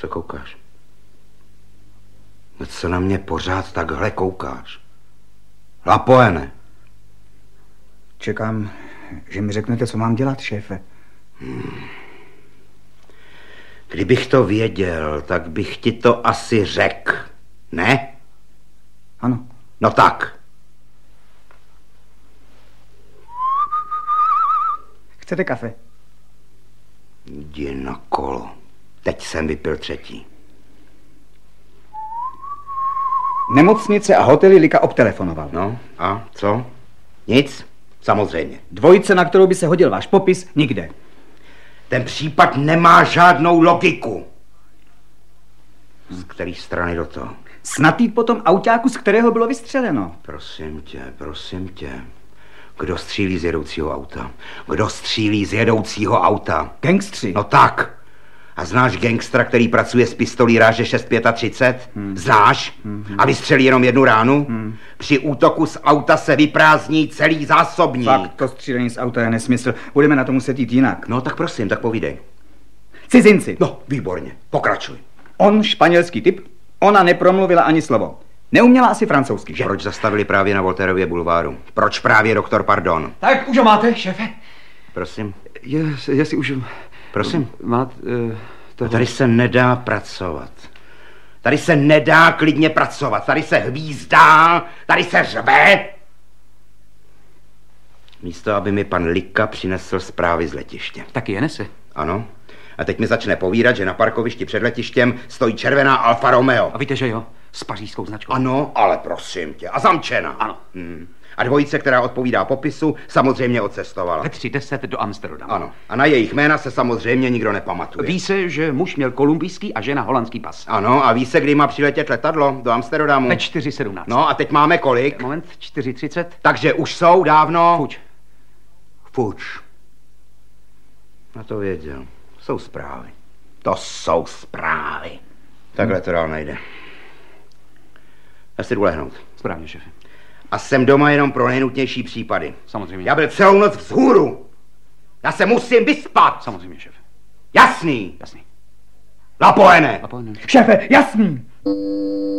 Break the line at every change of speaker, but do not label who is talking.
Co koukáš? No co na mě pořád takhle koukáš? Lapoene.
Čekám, že mi řeknete, co mám dělat, šéfe.
Kdybych to věděl, tak bych ti to asi řekl. Ne?
Ano.
No tak.
Chcete kafe?
Jdi na kolo. Teď jsem vypil 3.
Nemocnice a hotely Lika obtelefonoval.
No a co? Nic? Samozřejmě.
Dvojice, na kterou by se hodil váš popis, nikde.
Ten případ nemá žádnou logiku. Z které strany do toho?
Snad jít po tom autáku, z kterého bylo vystřeleno.
Prosím tě. Kdo střílí z jedoucího auta? Kdo střílí z jedoucího auta?
Gangstři.
No tak. A znáš gangstra, který pracuje s pistolí ráže 6,35? Znáš? A vystřelí jenom 1 ránu? Při útoku z auta se vyprázdní celý zásobník.
Fakt, to střílení z auta je nesmysl. Budeme na to muset jít jinak.
No tak prosím, tak povídej.
Cizinci.
No, výborně. Pokračuj.
On španělský typ, ona nepromluvila ani slovo. Neuměla asi francouzsky, že?
Proč zastavili právě na Voltairově bulváru? Proč právě doktor Pardon?
Tak už ho máte, šéfe?
Prosím.
Jestli už...
Prosím.
Máte...
Tady se nedá pracovat. Tady se nedá klidně pracovat. Tady se hvízdá, tady se řve. Místo, aby mi pan Lika přinesl zprávy z letiště.
Taky je nese.
Ano. A teď mi začne povídat, že na parkovišti před letištěm stojí červená Alfa Romeo.
A víte, že jo? S pařížskou značkou.
Ano, ale prosím tě. A zamčena.
Ano.
A dvojice, která odpovídá popisu, samozřejmě odcestovala.
Ve 3:10 do Amsterdamu.
Ano. A na jejich jména se samozřejmě nikdo nepamatuje.
Ví se, že muž měl kolumbijský a žena holandský pas.
Ano, a ví se, kdy má přiletět letadlo do Amsterdamu?
Ve 4:17.
No a teď máme kolik?
Moment, 4:30.
Takže už jsou dávno...
Fuč.
Na to věděl. Jsou zprávy. To jsou zprávy. Takhle to dál nejde. Já si jdu lehnout.
Správně, šéfe.
A jsem doma jenom pro nejnutnější případy.
Samozřejmě.
Já byl celou noc vzhůru. Já se musím vyspat.
Samozřejmě, šéfe.
Jasný.
Jasný.
Lapoene.
A pojďme.
Šéfe, jasný.